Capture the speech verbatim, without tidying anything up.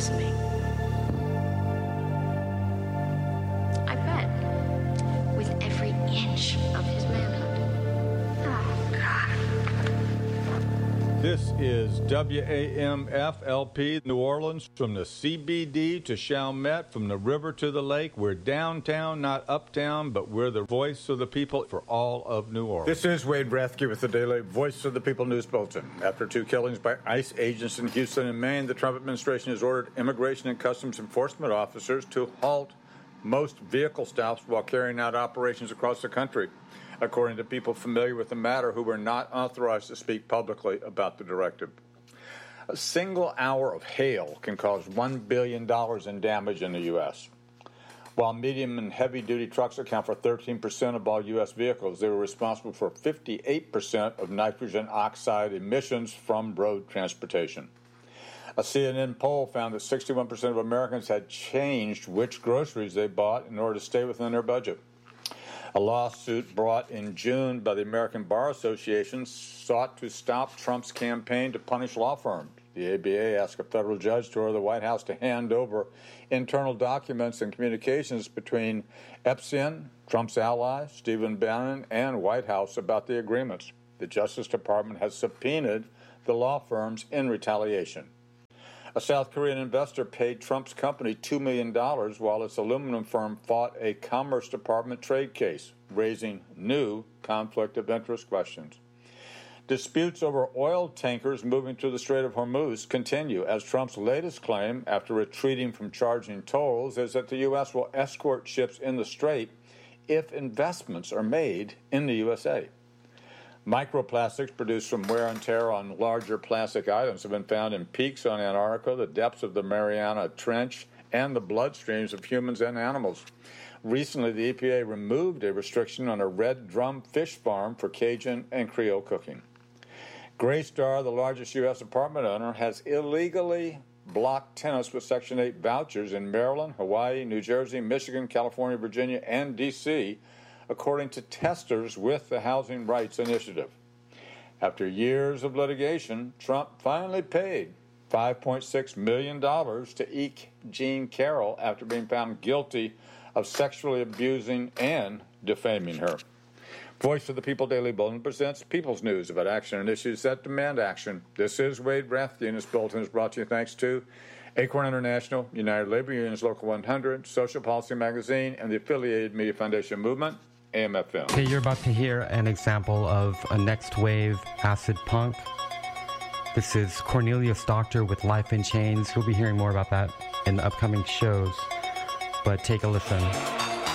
loves me. I bet. With every inch of his manhood. Oh, God. This is W A M F L P New Orleans, from the C B D to Chalmette, from the river to the lake. We're downtown, not uptown, but we're the voice of the people for all of New Orleans. This is Wade Rathke with the Daily Voice of the People News Bulletin. After two killings by ICE agents in Houston and Maine, the Trump administration has ordered immigration and customs enforcement officers to halt most vehicle stops while carrying out operations across the country, according to people familiar with the matter who were not authorized to speak publicly about the directive. A single hour of hail can cause one billion dollars in damage in the U S While medium and heavy-duty trucks account for thirteen percent of all U S vehicles, they were responsible for fifty-eight percent of nitrogen oxide emissions from road transportation. A C N N poll found that sixty-one percent of Americans had changed which groceries they bought in order to stay within their budget. A lawsuit brought in June by the American Bar Association sought to stop Trump's campaign to punish law firms. The A B A asked a federal judge to order the White House to hand over internal documents and communications between Epstein, Trump's ally, Stephen Bannon, and White House about the agreements. The Justice Department has subpoenaed the law firms in retaliation. A South Korean investor paid Trump's company two million dollars while its aluminum firm fought a Commerce Department trade case, raising new conflict of interest questions. Disputes over oil tankers moving through the Strait of Hormuz continue, as Trump's latest claim, after retreating from charging tolls, is that the U S will escort ships in the strait if investments are made in the U S A. Microplastics produced from wear and tear on larger plastic items have been found in peaks on Antarctica, the depths of the Mariana Trench, and the bloodstreams of humans and animals. Recently, the E P A removed a restriction on a red drum fish farm for Cajun and Creole cooking. Graystar, the largest U S apartment owner, has illegally blocked tenants with Section eight vouchers in Maryland, Hawaii, New Jersey, Michigan, California, Virginia, and D C, according to testers with the Housing Rights Initiative. After years of litigation, Trump finally paid five point six million dollars to Eke Jean Carroll after being found guilty of sexually abusing and defaming her. Voice of the People Daily Bulletin presents People's News about action and issues that demand action. This is Wade Rathke, and this bulletin is brought to you thanks to Acorn International, United Labor Unions Local one hundred, Social Policy Magazine, and the affiliated Media Foundation Movement, A M F M. Okay, you're about to hear an example of a next wave acid punk. This is Cornelius Doctor with Life in Chains. We'll be hearing more about that in the upcoming shows, but take a listen.